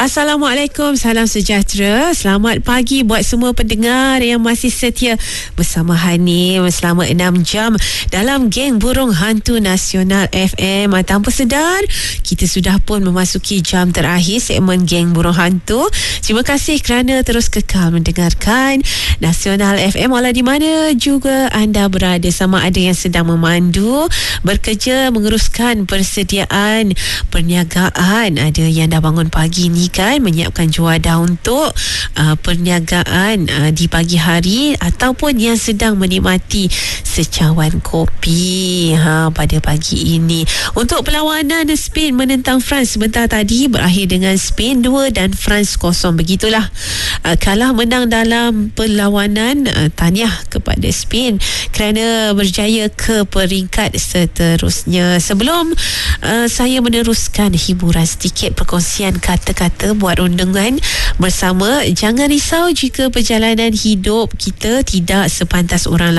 Assalamualaikum, salam sejahtera. Selamat pagi buat semua pendengar yang masih setia bersama Hanim selama 6 jam dalam Geng Burung Hantu Nasional FM. Tanpa sedar, kita sudah pun memasuki jam terakhir segmen Geng Burung Hantu. Terima kasih kerana terus kekal mendengarkan Nasional FM walau di mana juga anda berada, sama ada yang sedang memandu, bekerja, menguruskan persediaan perniagaan, ada yang dah bangun pagi ni kan, menyiapkan juadah untuk perniagaan di pagi hari, ataupun yang sedang menikmati secawan kopi pada pagi ini. Untuk perlawanan Spain menentang France sebentar tadi berakhir dengan Spain 2 dan France 0. Begitulah, kalah menang dalam perlawanan. Tahniah kepada Spain kerana berjaya ke peringkat seterusnya. Sebelum saya meneruskan hiburan sedikit, perkongsian kata-kata buat undangan bersama. Jangan risau jika perjalanan hidup kita tidak sepantas orang lain.